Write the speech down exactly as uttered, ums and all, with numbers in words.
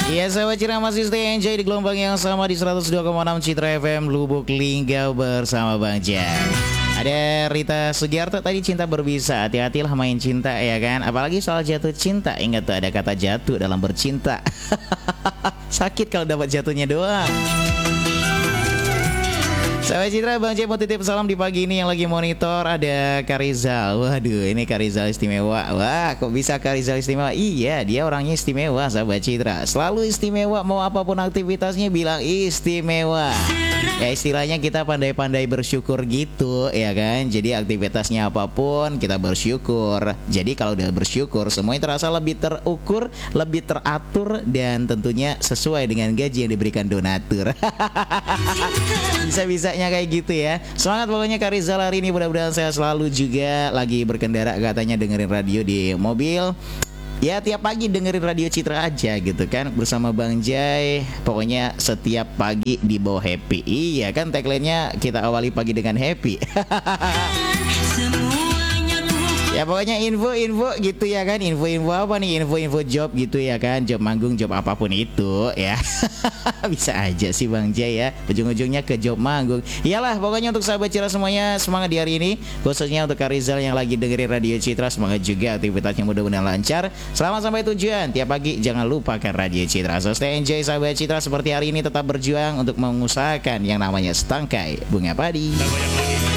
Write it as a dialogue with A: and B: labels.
A: Ya sahabat Citra masih stay enjoy di gelombang yang sama di seratus dua koma enam Citra F M Lubuk Linggau bersama Bang Jam. Ada Rita Sugiarto tadi, cinta berbisa, hati-hatilah main cinta ya kan. Apalagi soal jatuh cinta, ingat tuh ada kata jatuh dalam bercinta. Sakit kalau dapat jatuhnya doang. Sahabat Citra, Bang J mau titip salam di pagi ini yang lagi monitor ada Karizal. Waduh, ini Karizal istimewa. Wah, kok bisa Karizal istimewa? Iya, dia orangnya istimewa, sahabat Citra. Selalu istimewa, mau apapun aktivitasnya bilang istimewa. Ya istilahnya kita pandai-pandai bersyukur gitu, ya kan? Jadi aktivitasnya apapun kita bersyukur. Jadi kalau udah bersyukur, semuanya terasa lebih terukur, lebih teratur, dan tentunya sesuai dengan gaji yang diberikan donatur. Bisa-bisa kayak gitu ya. Semangat pokoknya Karizal hari ini, mudah-mudahan saya selalu juga lagi berkendara katanya dengerin radio di mobil. Ya tiap pagi dengerin radio Citra aja gitu kan bersama Bang Jai. Pokoknya setiap pagi dibawa happy. Iya kan tagline-nya kita awali pagi dengan happy. Ya pokoknya info-info gitu ya kan. Info-info apa nih? Info-info job gitu ya kan. Job manggung, job apapun itu ya. Bisa aja sih Bang Jay ya. Ujung-ujungnya ke job manggung. Iyalah pokoknya untuk sahabat Citra semuanya semangat di hari ini. Khususnya untuk Karizal yang lagi dengerin radio Citra, semangat juga aktivitasnya mudah-mudahan lancar. Selamat sampai tujuan. Tiap pagi jangan lupakan radio Citra. So stay enjoy sahabat Citra, seperti hari ini tetap berjuang untuk mengusahakan yang namanya setangkai bunga padi.